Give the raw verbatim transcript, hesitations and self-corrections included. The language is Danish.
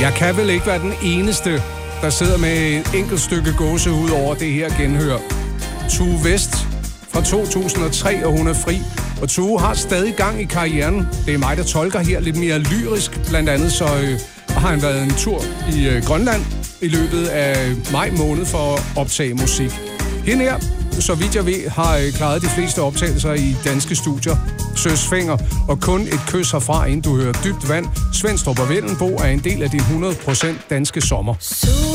Jeg kan vel ikke være den eneste, der sidder med et enkelt stykke gåsehud over det her genhør. Tue West fra to tusind og tre, og hun er fri. Og Tue har stadig gang i karrieren. Det er mig, der tolker her lidt mere lyrisk. Blandt andet så øh, har han været en tur i øh, Grønland i løbet af maj måned for at optage musik. Hende her, så vidt jeg ved, har øh, klaret de fleste optagelser i danske studier. Søsfinger og kun et kys herfra, inden du hører Dybt Vand. Svenstrup og Vellenbo er en del af din hundrede procent danske sommer.